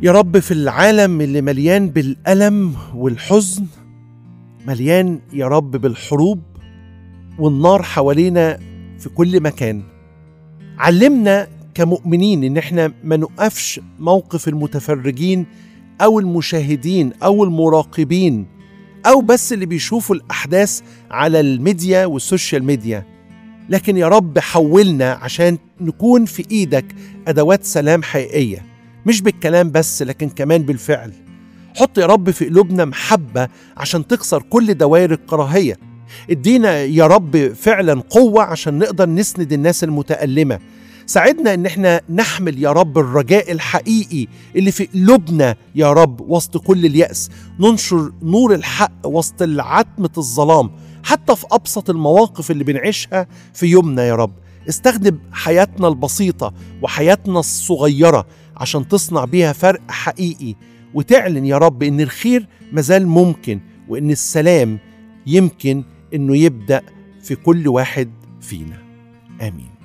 يا رب في العالم اللي مليان بالألم والحزن، مليان يا رب بالحروب والنار حوالينا في كل مكان، علمنا كمؤمنين إن احنا ما نقفش موقف المتفرجين أو المشاهدين أو المراقبين أو بس اللي بيشوفوا الأحداث على الميديا والسوشيال ميديا، لكن يا رب حولنا عشان نكون في إيدك أدوات سلام حقيقية، مش بالكلام بس لكن كمان بالفعل. حط يا رب في قلوبنا محبة عشان تكسر كل دوائر الكراهية. ادينا يا رب فعلا قوة عشان نقدر نسند الناس المتألمة. ساعدنا ان احنا نحمل يا رب الرجاء الحقيقي اللي في قلوبنا يا رب وسط كل اليأس، ننشر نور الحق وسط عتمة الظلام، حتى في أبسط المواقف اللي بنعيشها في يومنا. يا رب استخدم حياتنا البسيطة وحياتنا الصغيرة عشان تصنع بيها فرق حقيقي، وتعلن يا رب ان الخير مازال ممكن، وان السلام يمكن انه يبدأ في كل واحد فينا. آمين.